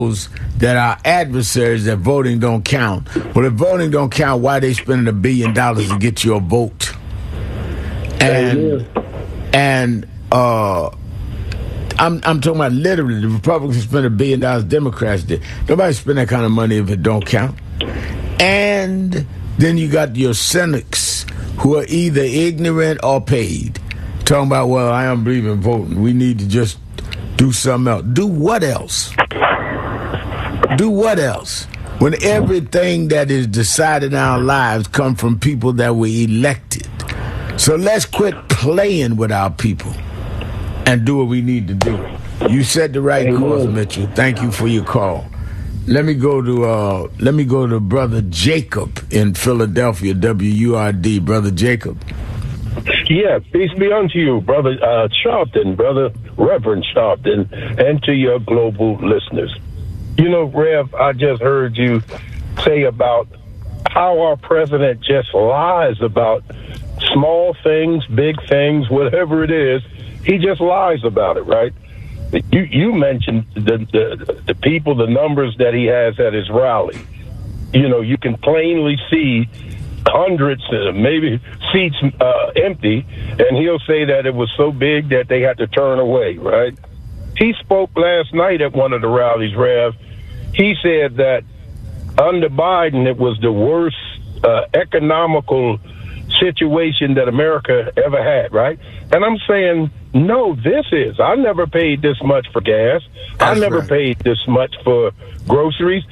that our adversaries that voting don't count. Well, if voting don't count, why they spending $1 billion to get your vote? I'm talking about literally the Republicans spend $1 billion, Democrats did. Nobody spend that kind of money if it don't count. And then you got your cynics who are either ignorant or paid, talking about, well, I don't believe in voting. We need to just do something else. Do what else? Do what else? When everything that is decided in our lives come from people that were elected. So let's quit playing with our people and do what we need to do. You said the right course, Mitchell. Thank you for your call. Let me go to Brother Jacob in Philadelphia, WURD. Brother Jacob. Yeah, peace be unto you, Brother Sharpton, Brother Reverend Sharpton, and to your global listeners. You know, Rev, I just heard you say about how our president just lies about small things, big things, whatever it is. He just lies about it, right? You mentioned the people, the numbers that he has at his rally. You know, you can plainly see hundreds, maybe seats empty, and he'll say that it was so big that they had to turn away, right? He spoke last night at one of the rallies, Rev. He said that under Biden, it was the worst economical situation that America ever had, right? And I'm saying, no, this is. I never paid this much for gas. I never paid this much for groceries.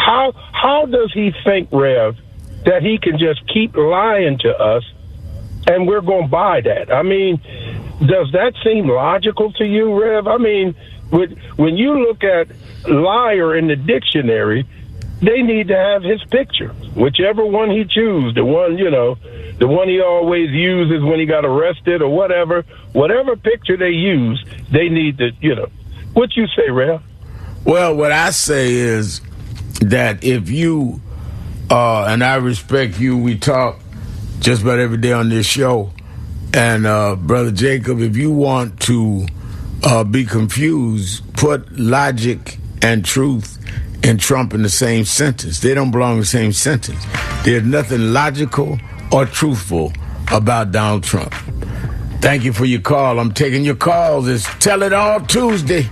How does he think, Rev, that he can just keep lying to us and we're going to buy that? I mean, does that seem logical to you, Rev? I mean, when you look at liar in the dictionary, they need to have his picture, whichever one he chooses, the one, you know, the one he always uses when he got arrested or whatever picture they use, they need to, you know. What you say, Rev? Well, what I say is that if you, and I respect you, we talk just about every day on this show, and Brother Jacob, if you want to be confused, put logic and truth and Trump in the same sentence. They don't belong in the same sentence. There's nothing logical or truthful about Donald Trump. Thank you for your call. I'm taking your calls. It's Tell It All Tuesday.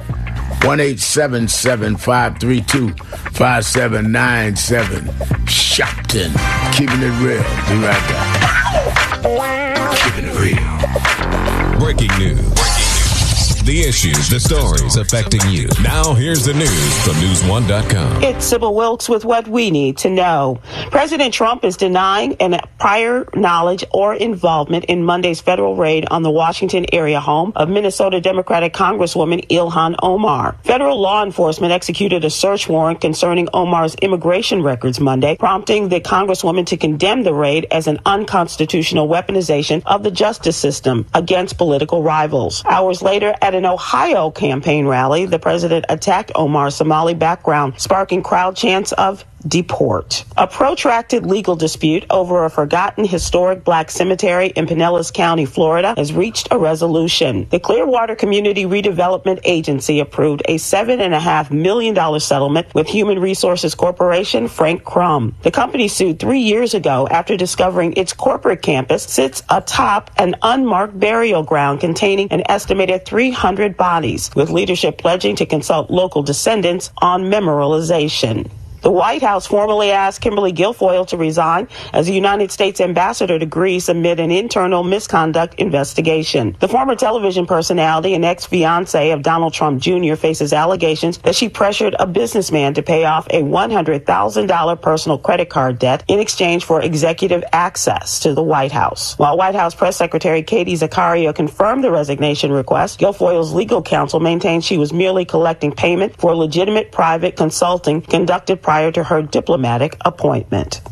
1-877-532-5797. Sharpton. Keeping it real. Be right back. Keeping it real. Breaking news. The issues, the stories affecting you. Now here's the news from News1.com. It's Sybil Wilkes with what we need to know. President Trump is denying any prior knowledge or involvement in Monday's federal raid on the Washington area home of Minnesota Democratic Congresswoman Ilhan Omar. Federal law enforcement executed a search warrant concerning Omar's immigration records Monday, prompting the Congresswoman to condemn the raid as an unconstitutional weaponization of the justice system against political rivals. Hours later, at an Ohio campaign rally, the president attacked Omar's Somali background, sparking crowd chants of deport. A protracted legal dispute over a forgotten historic black cemetery in Pinellas County, Florida, has reached a resolution. The Clearwater Community Redevelopment Agency approved a $7.5 million settlement with Human Resources Corporation, Frank Crum. The company sued 3 years ago after discovering its corporate campus sits atop an unmarked burial ground containing an estimated 300 bodies, with leadership pledging to consult local descendants on memorialization. The White House formally asked Kimberly Guilfoyle to resign as the United States ambassador to Greece amid an internal misconduct investigation. The former television personality and ex-fiancé of Donald Trump Jr. faces allegations that she pressured a businessman to pay off a $100,000 personal credit card debt in exchange for executive access to the White House. While White House Press Secretary Katie Zaccario confirmed the resignation request, Guilfoyle's legal counsel maintained she was merely collecting payment for legitimate private consulting conducted prior to her diplomatic appointment.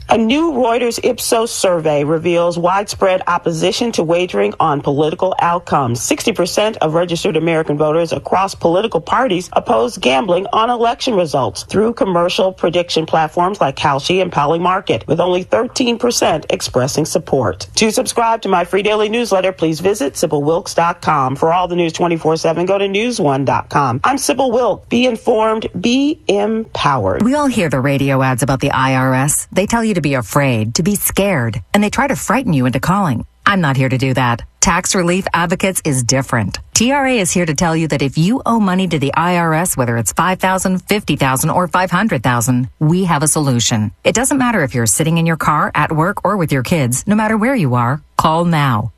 A new Reuters Ipsos survey reveals widespread opposition to wagering on political outcomes. 60% of registered American voters across political parties oppose gambling on election results through commercial prediction platforms like Kalshi and Polymarket, with only 13% expressing support. To subscribe to my free daily newsletter, please visit SybilWilkes.com. For all the news 24/7, go to newsone.com. I'm Sybil Wilkes. Be informed, be empowered. We all hear the radio ads about the IRS. They tell you to be afraid, to be scared, and they try to frighten you into calling. I'm not here to do that. Tax Relief Advocates is different. TRA is here to tell you that if you owe money to the IRS, whether it's $5,000, $50,000, or $500,000, we have a solution. It doesn't matter if you're sitting in your car, at work, or with your kids. No matter where you are, call now.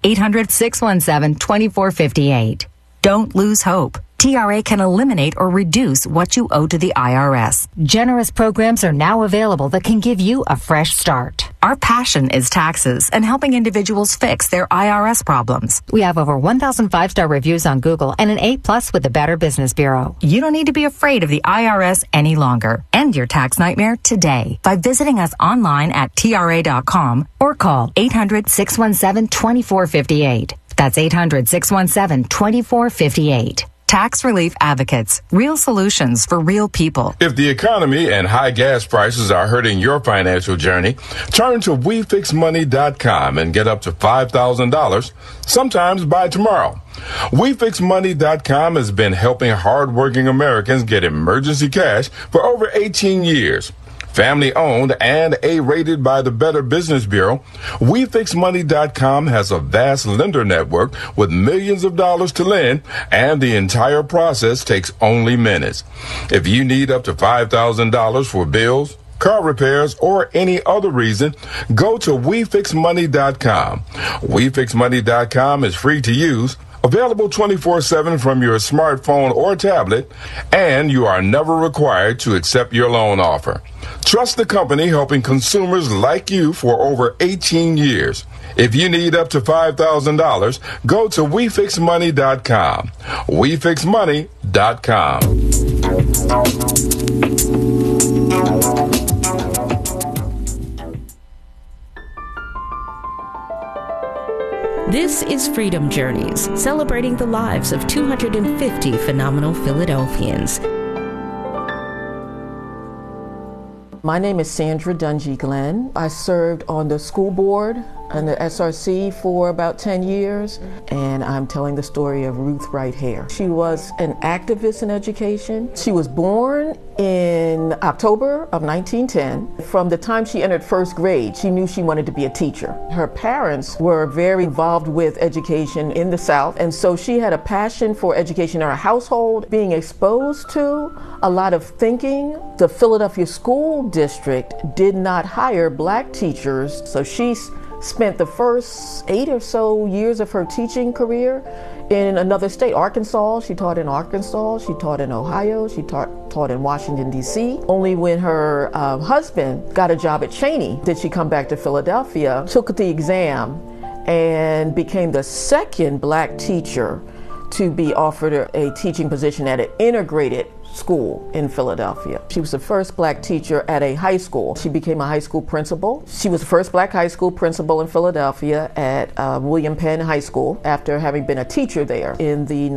800-617-2458. Don't lose hope. TRA can eliminate or reduce what you owe to the IRS. Generous programs are now available that can give you a fresh start. Our passion is taxes and helping individuals fix their IRS problems. We have over 1,000 5-star reviews on Google and an A+ with the Better Business Bureau. You don't need to be afraid of the IRS any longer. End your tax nightmare today by visiting us online at TRA.com or call 800-617-2458. That's 800-617-2458. Tax Relief Advocates. Real solutions for real people. If the economy and high gas prices are hurting your financial journey, turn to WeFixMoney.com and get up to $5,000, sometimes by tomorrow. WeFixMoney.com has been helping hardworking Americans get emergency cash for over 18 years. Family owned and A-rated by the Better Business Bureau, WeFixMoney.com has a vast lender network with millions of dollars to lend, and the entire process takes only minutes. If you need up to $5,000 for bills, car repairs, or any other reason, go to WeFixMoney.com. WeFixMoney.com is free to use, available 24/7 from your smartphone or tablet, and you are never required to accept your loan offer. Trust the company helping consumers like you for over 18 years. If you need up to $5,000, go to WeFixMoney.com. WeFixMoney.com. This is Freedom Journeys, celebrating the lives of 250 phenomenal Philadelphians. My name is Sandra Dungy Glenn. I served on the school board and the SRC for about 10 years, and I'm telling the story of Ruth Wright Hare. She was an activist in education. She was born in October of 1910. From the time she entered first grade, she knew she wanted to be a teacher. Her parents were very involved with education in the South, and so she had a passion for education in her household, being exposed to a lot of thinking. The Philadelphia School District did not hire black teachers, so she spent the first 8 or so years of her teaching career in another state, Arkansas. She taught in Arkansas, she taught in Ohio, she taught in Washington, D.C. Only when her husband got a job at Cheney did she come back to Philadelphia, took the exam, and became the second black teacher to be offered a teaching position at an integrated school in Philadelphia. She was the first black teacher at a high school. She became a high school principal. She was the first black high school principal in Philadelphia at William Penn High School after having been a teacher there in the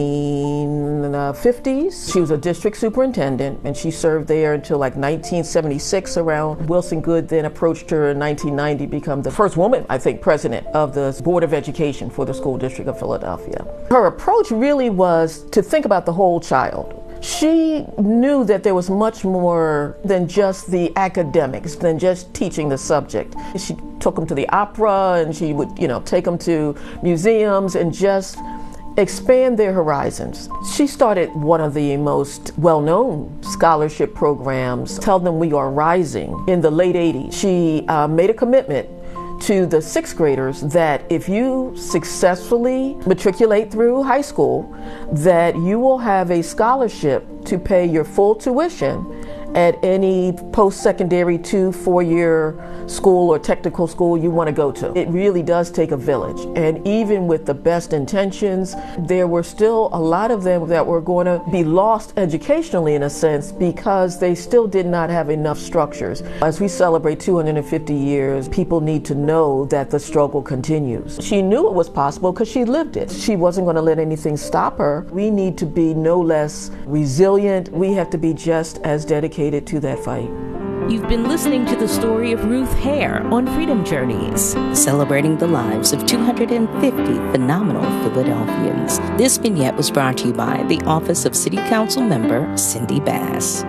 1950s. She was a district superintendent, and she served there until like 1976 around. Wilson Goode then approached her in 1990 to become the first woman, I think, president of the Board of Education for the School District of Philadelphia. Her approach really was to think about the whole child. She knew that there was much more than just the academics, than just teaching the subject. She took them to the opera, and she would, take them to museums and just expand their horizons. She started one of the most well-known scholarship programs, Tell Them We Are Rising, in the late 80s. She made a commitment to the sixth graders that if you successfully matriculate through high school, that you will have a scholarship to pay your full tuition at any post-secondary 2-4-year school or technical school you want to go to. It really does take a village. And even with the best intentions, there were still a lot of them that were going to be lost educationally in a sense because they still did not have enough structures. As we celebrate 250 years, people need to know that the struggle continues. She knew it was possible because she lived it. She wasn't going to let anything stop her. We need to be no less resilient. We have to be just as dedicated to that fight. You've been listening to the story of Ruth Hare on Freedom Journeys, celebrating the lives of 250 phenomenal Philadelphians. This vignette was brought to you by the Office of City Council Member Cindy Bass.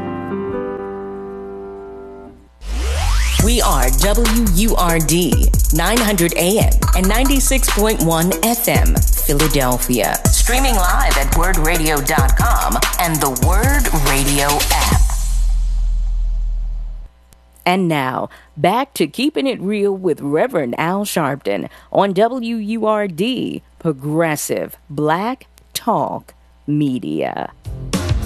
We are WURD, 900 AM and 96.1 FM, Philadelphia. Streaming live at wordradio.com and the Word Radio app. And now, back to Keeping It Real with Reverend Al Sharpton on WURD, Progressive Black Talk Media.